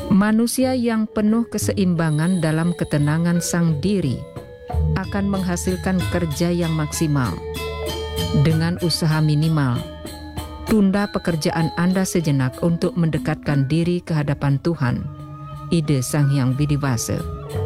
Manusia yang penuh keseimbangan dalam ketenangan sang diri akan menghasilkan kerja yang maksimal. Dengan usaha minimal, tunda pekerjaan Anda sejenak untuk mendekatkan diri ke hadapan Tuhan. Ide Sang Hyang Widi Wasa.